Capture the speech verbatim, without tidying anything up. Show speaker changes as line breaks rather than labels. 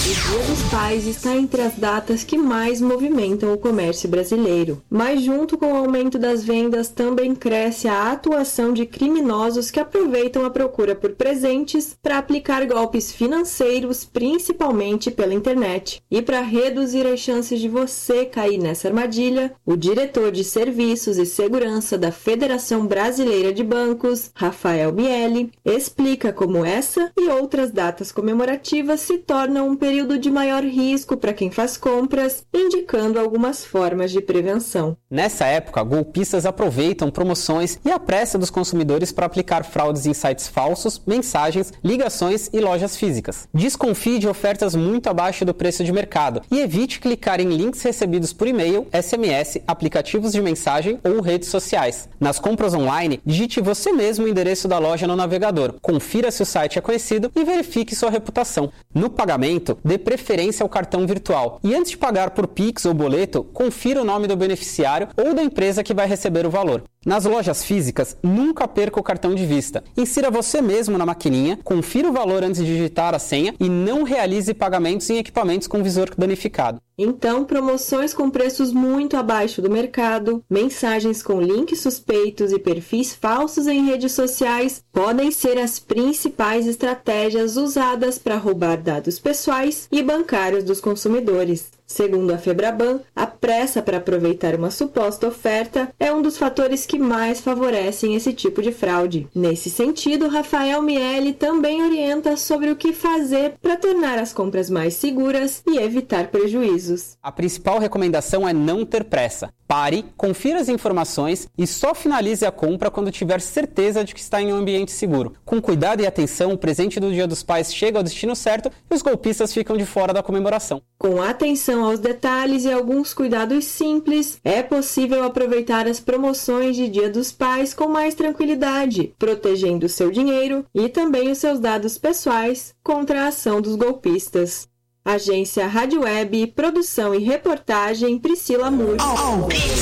O Dia dos Pais está entre as datas que mais movimentam o comércio brasileiro. Mas junto com o aumento das vendas também cresce a atuação de criminosos que aproveitam a procura por presentes para aplicar golpes financeiros, principalmente pela internet. E para reduzir as chances de você cair nessa armadilha, o diretor de Serviços e Segurança da Federação Brasileira de Bancos, Rafael Miele, explica como essa e outras datas comemorativas se tornam um período de maior risco para quem faz compras, indicando algumas formas de prevenção.
Nessa época, golpistas aproveitam promoções e a pressa dos consumidores para aplicar fraudes em sites falsos, mensagens, ligações e lojas físicas. Desconfie de ofertas muito abaixo do preço de mercado e evite clicar em links recebidos por e-mail, S M S, aplicativos de mensagem ou redes sociais. Nas compras online, digite você mesmo o endereço da loja no navegador, confira se o site é conhecido e verifique sua reputação. No pagamento, dê preferência ao cartão virtual e antes de pagar por Pix ou boleto, confira o nome do beneficiário ou da empresa que vai receber o valor. Nas lojas físicas, nunca perca o cartão de vista. Insira você mesmo na maquininha, confira o valor antes de digitar a senha e não realize pagamentos em equipamentos com visor danificado.
Então, promoções com preços muito abaixo do mercado, mensagens com links suspeitos e perfis falsos em redes sociais podem ser as principais estratégias usadas para roubar dados pessoais e bancários dos consumidores. Segundo a Febraban, a pressa para aproveitar uma suposta oferta é um dos fatores que mais favorecem esse tipo de fraude. Nesse sentido, Rafael Miele também orienta sobre o que fazer para tornar as compras mais seguras e evitar prejuízos.
A principal recomendação é não ter pressa. Pare, confira as informações e só finalize a compra quando tiver certeza de que está em um ambiente seguro. Com cuidado e atenção, o presente do Dia dos Pais chega ao destino certo e os golpistas ficam de fora da comemoração.
Com atenção aos detalhes e alguns cuidados simples, é possível aproveitar as promoções de Dia dos Pais com mais tranquilidade, protegendo o seu dinheiro e também os seus dados pessoais contra a ação dos golpistas. Agência Rádio Web, produção e reportagem Priscila Mur.